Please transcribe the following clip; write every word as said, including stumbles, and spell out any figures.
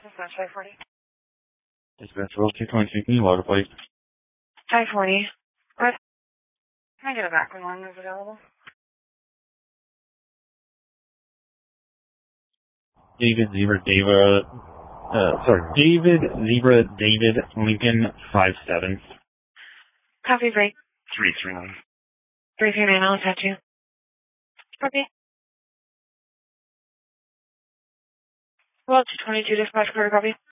Dispatch five forty. Dispatch roll two twenty-two, can you log a plate? five forty. What? Can I get a backward line that's available? David Zebra David, uh, sorry, David Zebra David Lincoln five seven. Copy break. three three nine. three three nine, I'll attach you. Copy. Well, two twenty-two dispatch quarter copy.